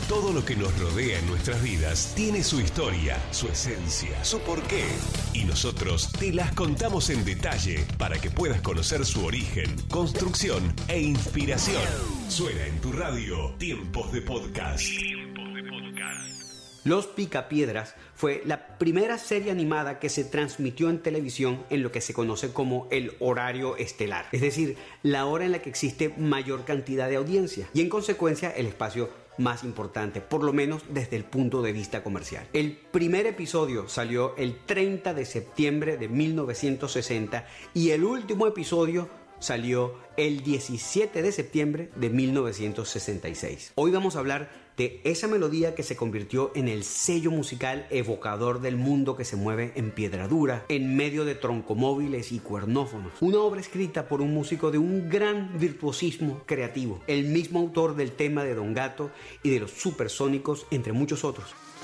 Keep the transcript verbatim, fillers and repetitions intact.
Todo lo que nos rodea en nuestras vidas tiene su historia, su esencia, su porqué. Y nosotros te las contamos en detalle para que puedas conocer su origen, construcción e inspiración. Suena en tu radio Tiempos de Podcast. Tiempos de Podcast. Los Picapiedras fue la primera serie animada que se transmitió en televisión en lo que se conoce como el horario estelar, es decir, la hora en la que existe mayor cantidad de audiencia y en consecuencia el espacio más importante, por lo menos desde el punto de vista comercial. El primer episodio salió el treinta de septiembre de mil novecientos sesenta y el último episodio salió el diecisiete de septiembre de mil novecientos sesenta y seis. Hoy vamos a hablar de esa melodía que se convirtió en el sello musical evocador del mundo que se mueve en piedra dura, en medio de troncomóviles y cuernófonos. Una obra escrita por un músico de un gran virtuosismo creativo, el mismo autor del tema de Don Gato y de los Supersónicos, entre muchos otros.